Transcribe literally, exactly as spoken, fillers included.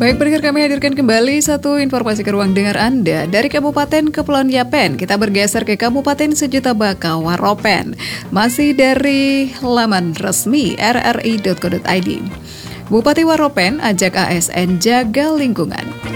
Baik, pendengar, kami hadirkan kembali satu informasi ke ruang dengar Anda. Dari Kabupaten Kepulauan Yapen, kita bergeser ke Kabupaten Sejuta Baka, Waropen. Masih dari laman resmi r r i dot co dot i d. Bupati Waropen ajak A S N jaga lingkungan.